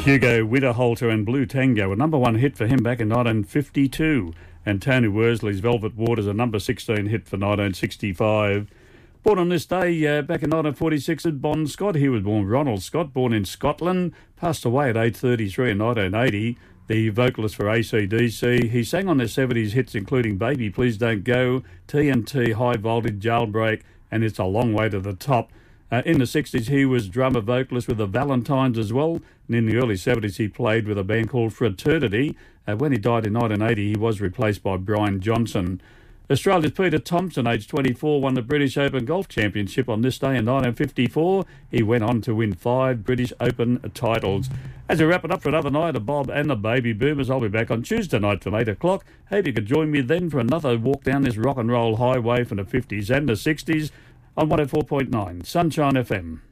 Hugo Winterhalter and Blue Tango, a number one hit for him back in 1952. And Tony Worsley's Velvet Waters, a number 16 hit for 1965. Born on this day back in 1946 at Bon Scott. He was born Ronald Scott, born in Scotland, passed away at age 33 in 1980. The vocalist for AC/DC. He sang on their 70s hits including Baby Please Don't Go, TNT, High Voltage, Jailbreak, and It's a Long Way to the Top. In the 60s, he was drummer-vocalist with the Valentines as well. And in the early 70s, he played with a band called Fraternity. When he died in 1980, he was replaced by Brian Johnson. Australia's Peter Thompson, aged 24, won the British Open Golf Championship on this day in 1954. He went on to win 5 British Open titles. As we wrap it up for another night of Bob and the Baby Boomers, I'll be back on Tuesday night from 8 o'clock. Hope you could join me then for another walk down this rock and roll highway from the 50s and the 60s on 104.9 Sunshine FM.